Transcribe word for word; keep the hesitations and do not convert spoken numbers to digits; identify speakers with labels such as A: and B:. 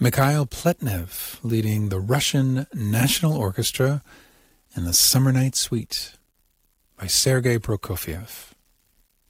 A: Mikhail Pletnev leading the Russian National Orchestra in the Summer Night Suite by Sergei Prokofiev.